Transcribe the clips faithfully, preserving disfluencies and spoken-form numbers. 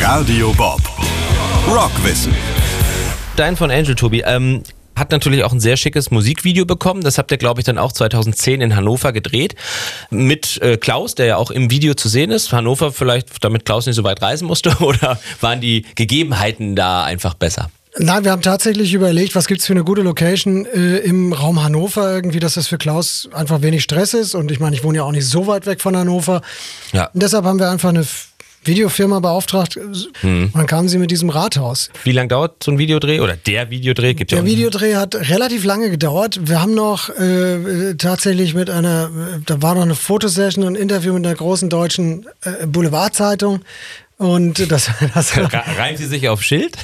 Radio Bob. Rockwissen. Dying for an Angel, Tobi, ähm, hat natürlich auch ein sehr schickes Musikvideo bekommen. Das habt ihr, glaube ich, dann auch zweitausendzehn in Hannover gedreht. Mit äh, Klaus, der ja auch im Video zu sehen ist. Hannover vielleicht, damit Klaus nicht so weit reisen musste? Oder waren die Gegebenheiten da einfach besser? Nein, wir haben tatsächlich überlegt, was gibt's für eine gute Location äh, im Raum Hannover irgendwie, dass das für Klaus einfach wenig Stress ist. Und ich meine, ich wohne ja auch nicht so weit weg von Hannover. Ja. Und deshalb haben wir einfach eine Videofirma beauftragt hm. und dann kamen sie mit diesem Rathaus. Wie lange dauert so ein Videodreh oder der Videodreh? Gibt der ja Videodreh hat relativ lange gedauert. Wir haben noch äh, tatsächlich mit einer, da war noch eine Fotosession und ein Interview mit einer großen deutschen äh, Boulevardzeitung. Und das, das reimt sie sich auf Schild?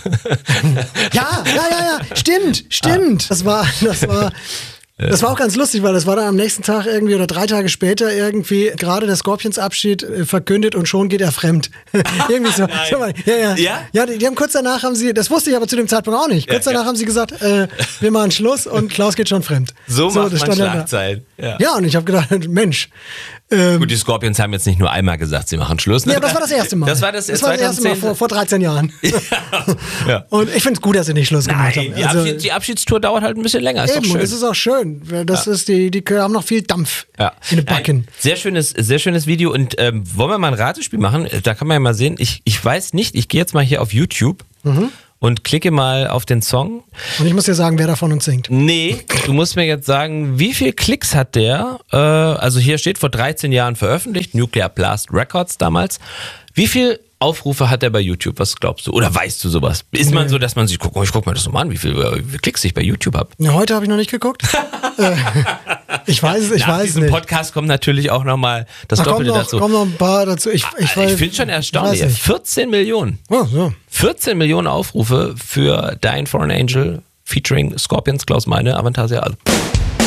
ja, ja, ja, ja, stimmt, stimmt. Ah. Das war, das war. Das war auch ganz lustig, weil das war dann am nächsten Tag irgendwie oder drei Tage später irgendwie gerade der Scorpions-Abschied verkündet und schon geht er fremd. irgendwie so. so mal, ja, ja. Ja? Ja die, die haben kurz danach haben sie, das wusste ich aber zu dem Zeitpunkt auch nicht. Kurz ja, danach ja. haben sie gesagt, äh, wir machen Schluss und Klaus geht schon fremd. So, so macht das man Schlagzeilen. Ja. ja, und ich habe gedacht, Mensch. Ähm, Gut, die Scorpions haben jetzt nicht nur einmal gesagt, sie machen Schluss. Ne? Ja, das war das erste Mal. Das war das, das, war das erste Mal vor, vor dreizehn Jahren. ja. Ja. Und ich finde es gut, dass sie nicht Schluss Nein, gemacht haben. Die, also, Abschied, die Abschiedstour dauert halt ein bisschen länger. Ist eben, doch schön. Und das ist auch schön. Das ja. ist die, die haben noch viel Dampf ja. in den Backen. Ein sehr schönes, sehr schönes Video. Und ähm, wollen wir mal ein Ratespiel machen? Da kann man ja mal sehen. Ich, ich weiß nicht, ich gehe jetzt mal hier auf YouTube. Mhm. Und klicke mal auf den Song. Und ich muss dir sagen, wer davon uns singt. Nee, du musst mir jetzt sagen, wie viele Klicks hat der? Äh, also hier steht vor dreizehn Jahren veröffentlicht, Nuclear Blast Records damals. Wie viel Aufrufe hat er bei YouTube? Was glaubst du? Oder weißt du sowas? Ist nee. man so, dass man sich guckt, oh, ich guck mal das nochmal an, wie viele wie viel Klicks ich bei YouTube habe? Ja, heute habe ich noch nicht geguckt. äh, ich weiß es, ich Nach weiß diesem nicht. Podcast kommt natürlich auch nochmal das Ach, Doppelte kommt noch, dazu. Kommen noch ein paar dazu. Ich, ich, ich finde schon erstaunlich. vierzehn Millionen. Oh, ja. vierzehn Millionen Aufrufe für Dying for an Angel featuring Scorpions, Klaus Meine, Avantasia.